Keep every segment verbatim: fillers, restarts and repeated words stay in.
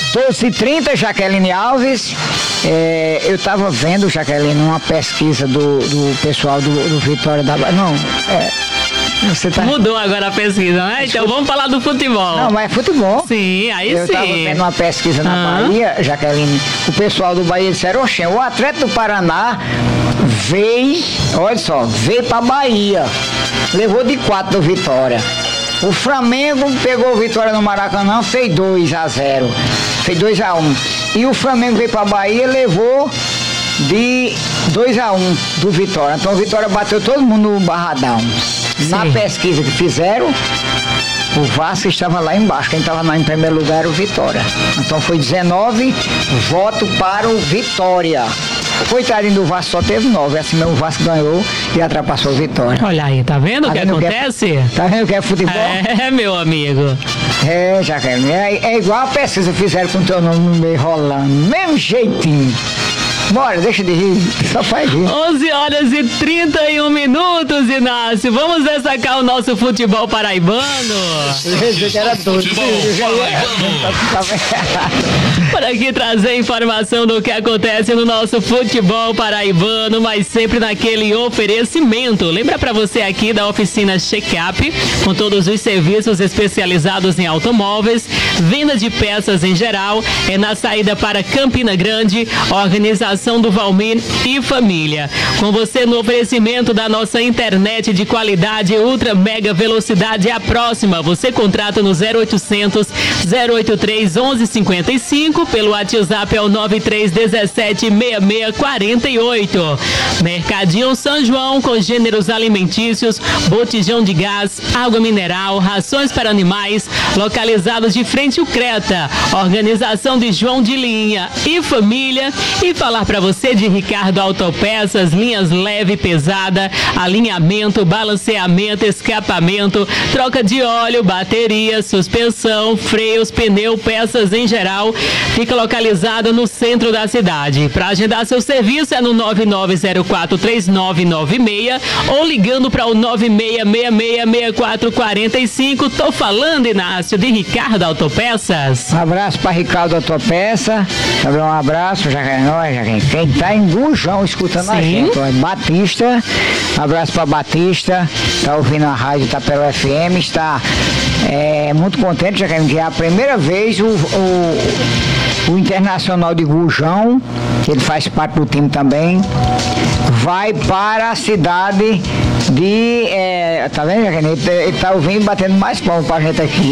doze e trinta, Jaqueline Alves. É, eu estava vendo, Jaqueline, uma pesquisa do, do pessoal do, do Vitória da Bahia. Não, é. Você tá... Mudou agora a pesquisa, né? Então vamos falar do futebol. Não, mas é futebol. Sim, aí eu sim. Eu estava vendo uma pesquisa na ah. Bahia, Jaqueline. O pessoal do Bahia disseram, oxe, o atleta do Paraná veio, olha só, veio pra Bahia. Levou de quatro do Vitória. O Flamengo pegou o Vitória no Maracanã, fez dois a zero. Fez dois a um. E o Flamengo veio pra Bahia e levou de dois a um do Vitória. Então o Vitória bateu todo mundo no Barradão. Sim. Na pesquisa que fizeram, o Vasco estava lá embaixo. Quem estava lá em primeiro lugar era o Vitória. Então foi dezenove votos para o Vitória. Coitadinho do Vasco, só teve nove. Assim mesmo o Vasco ganhou e ultrapassou o Vitória. Olha aí, tá vendo o que acontece? Que é, tá vendo o que é futebol? É, meu amigo. É, Jaqueline, é, é igual a pesquisa que fizeram com o teu nome no meio rolando. Mesmo jeitinho. Bora, deixa de rir, só faz rir. onze horas e trinta e um minutos, Inácio. Vamos destacar o nosso futebol paraibano. Eu já era doido. Por aqui trazer informação do que acontece no nosso futebol paraibano, mas sempre naquele oferecimento. Lembra pra você aqui da oficina Check-up, com todos os serviços especializados em automóveis, venda de peças em geral, é na saída para Campina Grande, organização do Valmir e família. Com você no oferecimento da nossa internet de qualidade ultra mega velocidade, a próxima. Você contrata no zero oitocentos, zero oitenta e três, onze cinquenta e cinco, pelo WhatsApp é o nove três um sete, seis seis quatro oito. Mercadinho São João, com gêneros alimentícios, botijão de gás, água mineral, rações para animais, localizados de frente ao Creta. Organização de João de Linha e família. E falar para você de Ricardo Autopeças, linhas leve e pesada, alinhamento, balanceamento, escapamento, troca de óleo, bateria, suspensão, freios, pneu, peças em geral. Fica localizado no centro da cidade. Para agendar seu serviço é no nove nove zero quatro, três nove nove seis ou ligando para o nove seis seis seis, seis quatro quatro cinco. Tô falando, Inácio, de Ricardo Autopeças. Um abraço para Ricardo Autopeça. Também um abraço, já que é nós, já que quem tá em Gujão escutando Sim. a gente, ó, Batista, um abraço para Batista, tá ouvindo a rádio Tapero F M, está é, muito contente, já que é a primeira vez o, o, o Internacional de Gujão, que ele faz parte do time também, vai para a cidade de, é, tá vendo, Jaqueline? Ele, ele tá ouvindo, batendo mais palmas pra gente aqui,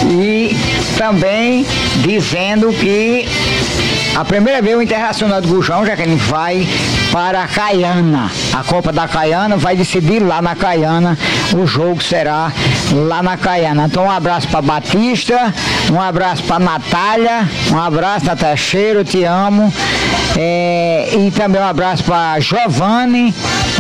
e também dizendo que a primeira vez o Internacional de Gujão, já que ele vai para a Caiana. A Copa da Caiana vai decidir lá na Caiana. O jogo será lá na Caiana. Então um abraço para Batista, um abraço para Natália, um abraço, Natália Cheiro, eu te amo. É, e também um abraço para Giovanni,